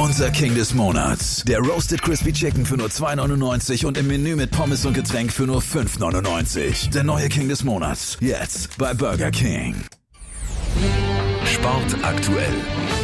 Unser King des Monats. Der Roasted Crispy Chicken für nur 2,99 und im Menü mit Pommes und Getränk für nur 5,99. Der neue King des Monats. Jetzt bei Burger King. Sport aktuell.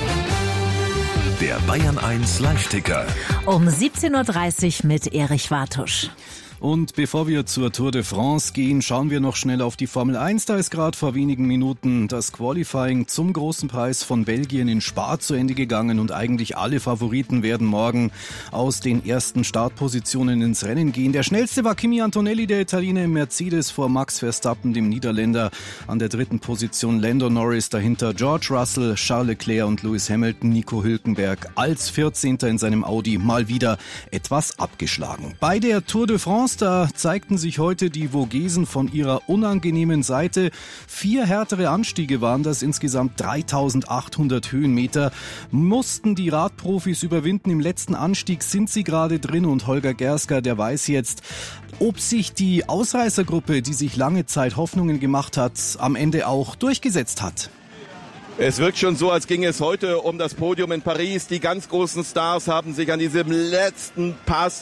Der Bayern 1 Live-Ticker. Um 17.30 Uhr mit Erich Wartusch. Und bevor wir zur Tour de France gehen, schauen wir noch schnell auf die Formel 1. Da ist gerade vor wenigen Minuten das Qualifying zum großen Preis von Belgien in Spa zu Ende gegangen und eigentlich alle Favoriten werden morgen aus den ersten Startpositionen ins Rennen gehen. Der schnellste war Kimi Antonelli, der Italiener im Mercedes, vor Max Verstappen, dem Niederländer. An der dritten Position Lando Norris, dahinter George Russell, Charles Leclerc und Lewis Hamilton. Nico Hülkenberg als 14. in seinem Audi mal wieder etwas abgeschlagen. Bei der Tour de France, da zeigten sich heute die Vogesen von ihrer unangenehmen Seite. 4 härtere Anstiege waren das, insgesamt 3800 Höhenmeter mussten die Radprofis überwinden. Im letzten Anstieg sind sie gerade drin und Holger Gerska, der weiß jetzt, ob sich die Ausreißergruppe, die sich lange Zeit Hoffnungen gemacht hat, am Ende auch durchgesetzt hat. Es wirkt schon so, als ginge es heute um das Podium in Paris. Die ganz großen Stars haben sich an diesem letzten Pass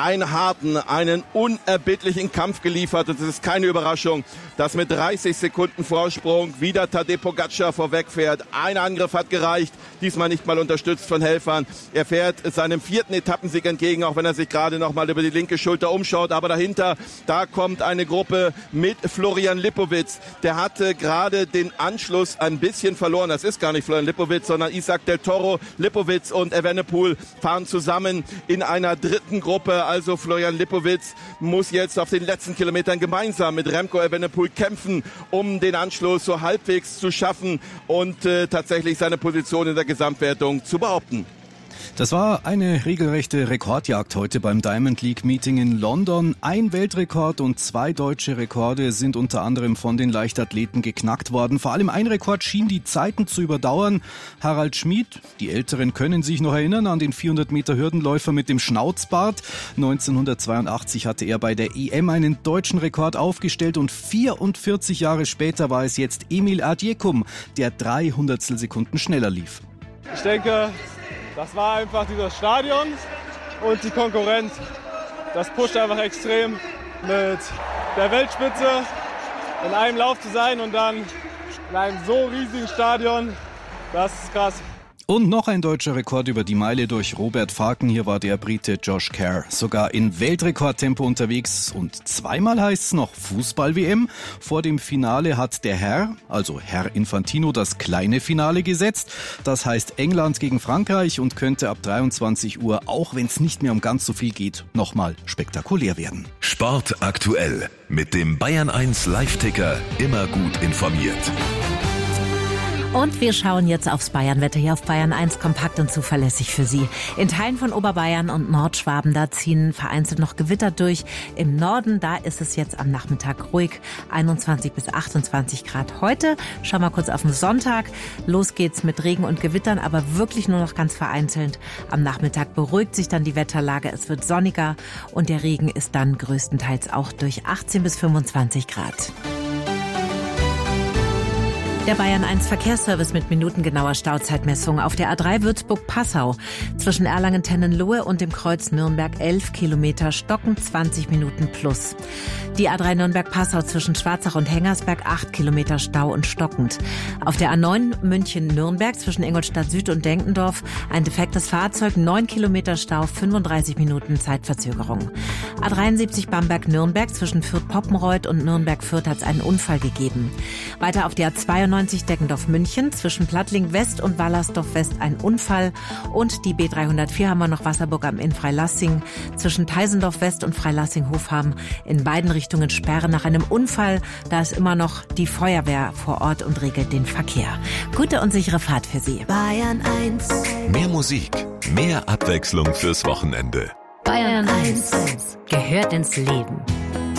einen unerbittlichen Kampf geliefert. Und es ist keine Überraschung, dass mit 30 Sekunden Vorsprung wieder Tadej Pogačar vorwegfährt. Ein Angriff hat gereicht, diesmal nicht mal unterstützt von Helfern. Er fährt seinem 4. Etappensieg entgegen, auch wenn er sich gerade noch mal über die linke Schulter umschaut. Aber dahinter, da kommt eine Gruppe mit Florian Lipowitz. Der hatte gerade den Anschluss ein bisschen verloren. Das ist gar nicht Florian Lipowitz, sondern Isaac del Toro. Lipowitz und Evenepoel fahren zusammen in einer dritten Gruppe. Also Florian Lipowitz muss jetzt auf den letzten Kilometern gemeinsam mit Remco Evenepoel kämpfen, um den Anschluss so halbwegs zu schaffen und tatsächlich seine Position in der Gesamtwertung zu behaupten. Das war eine regelrechte Rekordjagd heute beim Diamond League Meeting in London. Ein Weltrekord und 2 deutsche Rekorde sind unter anderem von den Leichtathleten geknackt worden. Vor allem ein Rekord schien die Zeiten zu überdauern. Harald Schmid, die Älteren können sich noch erinnern an den 400 Meter Hürdenläufer mit dem Schnauzbart. 1982 hatte er bei der EM einen deutschen Rekord aufgestellt und 44 Jahre später war es jetzt Emil Adjekum, der 300 Sekunden schneller lief. Ich denke, das war einfach dieses Stadion und die Konkurrenz. Das pusht einfach extrem, mit der Weltspitze in einem Lauf zu sein und dann in einem so riesigen Stadion. Das ist krass. Und noch ein deutscher Rekord über die Meile durch Robert Farken. Hier war der Brite Josh Kerr sogar in Weltrekordtempo unterwegs. Und zweimal heißt es noch Fußball-WM. Vor dem Finale hat der Herr, also Herr Infantino, das kleine Finale gesetzt. Das heißt England gegen Frankreich und könnte ab 23 Uhr, auch wenn es nicht mehr um ganz so viel geht, nochmal spektakulär werden. Sport aktuell. Mit dem Bayern 1 Live-Ticker immer gut informiert. Und wir schauen jetzt aufs Bayernwetter hier auf Bayern 1, kompakt und zuverlässig für Sie. In Teilen von Oberbayern und Nordschwaben, da ziehen vereinzelt noch Gewitter durch. Im Norden, da ist es jetzt am Nachmittag ruhig, 21 bis 28 Grad. Heute, schauen wir kurz auf den Sonntag, los geht's mit Regen und Gewittern, aber wirklich nur noch ganz vereinzelt. Am Nachmittag beruhigt sich dann die Wetterlage, es wird sonniger und der Regen ist dann größtenteils auch durch 18 bis 25 Grad. Der Bayern 1 Verkehrsservice mit minutengenauer Stauzeitmessung auf der A3 Würzburg-Passau. Zwischen Erlangen-Tennenlohe und dem Kreuz Nürnberg 11 Kilometer, stockend 20 Minuten plus. Die A3 Nürnberg-Passau zwischen Schwarzach und Hengersberg 8 Kilometer Stau und stockend. Auf der A9 München-Nürnberg zwischen Ingolstadt Süd und Denkendorf ein defektes Fahrzeug, 9 Kilometer Stau, 35 Minuten Zeitverzögerung. A73 Bamberg-Nürnberg zwischen Fürth-Poppenreuth und Nürnberg-Fürth hat es einen Unfall gegeben. Weiter auf der A92 Deckendorf-München zwischen Plattling-West und Wallersdorf-West ein Unfall und die B304 haben wir noch Wasserburg am Inn Freilassing zwischen Teisendorf-West und Freilassing-Hofheim in beiden Richtungen Sperre nach einem Unfall. Da ist immer noch die Feuerwehr vor Ort und regelt den Verkehr. Gute und sichere Fahrt für Sie. Bayern 1. Mehr Musik, mehr Abwechslung fürs Wochenende. Bayern 1 gehört ins Leben.